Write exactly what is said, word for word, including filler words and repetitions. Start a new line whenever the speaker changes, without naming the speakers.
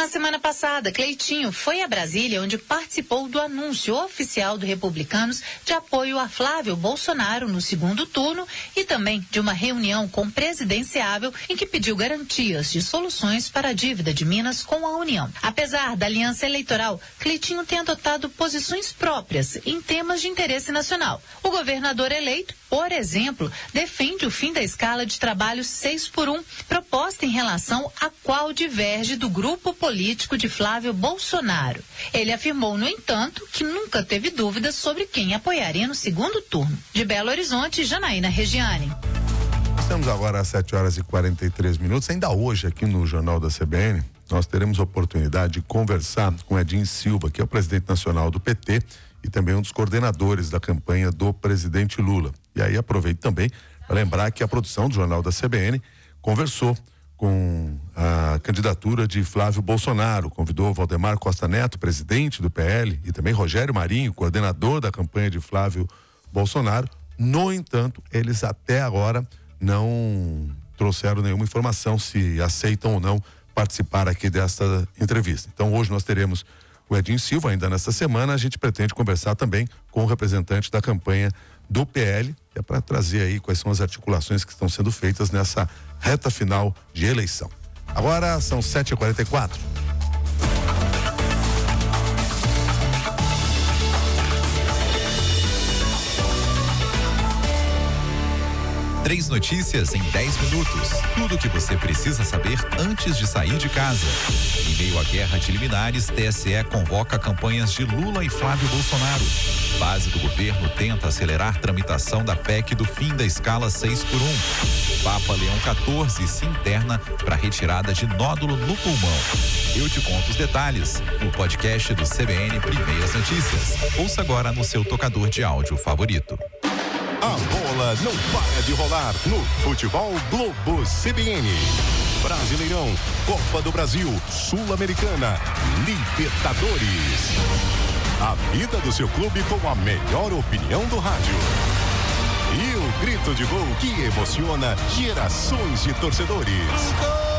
Na semana passada, Cleitinho foi a Brasília, onde participou do anúncio oficial do Republicanos de apoio a Flávio Bolsonaro no segundo turno e também de uma reunião com o presidenciável em que pediu garantias de soluções para a dívida de Minas com a União. Apesar da aliança eleitoral, Cleitinho tem adotado posições próprias em temas de interesse nacional. O governador eleito, por exemplo, defende o fim da escala de trabalho seis por um, proposta em relação a qual diverge do grupo político de Flávio Bolsonaro. Ele afirmou, no entanto, que nunca teve dúvidas sobre quem apoiaria no segundo turno. De Belo Horizonte, Janaína Regiane.
Estamos agora às sete horas e quarenta e três minutos. Ainda hoje, aqui no Jornal da C B N, nós teremos a oportunidade de conversar com Edinho Silva, que é o presidente nacional do P T e também um dos coordenadores da campanha do presidente Lula. E aí aproveito também para lembrar que a produção do Jornal da C B N conversou com a candidatura de Flávio Bolsonaro, convidou Valdemar Costa Neto, presidente do P L, e também Rogério Marinho, coordenador da campanha de Flávio Bolsonaro. No entanto, eles até agora não trouxeram nenhuma informação se aceitam ou não participar aqui desta entrevista. Então hoje nós teremos o Edinho Silva, ainda nesta semana a gente pretende conversar também com o representante da campanha do P L, que é para trazer aí quais são as articulações que estão sendo feitas nessa reta final de eleição. Agora são sete e quarenta e quatro.
Três notícias em dez minutos. Tudo o que você precisa saber antes de sair de casa. Em meio à guerra de liminares, T S E convoca campanhas de Lula e Flávio Bolsonaro. Base do governo tenta acelerar tramitação da P E C do fim da escala seis por um. Papa Leão quatorze se interna para retirada de nódulo no pulmão. Eu te conto os detalhes no podcast do C B N Primeiras Notícias. Ouça agora no seu tocador de áudio favorito.
A bola não para de rolar no Futebol Globo C B N. Brasileirão, Copa do Brasil, Sul-Americana, Libertadores. A vida do seu clube com a melhor opinião do rádio. E o grito de gol que emociona gerações de torcedores.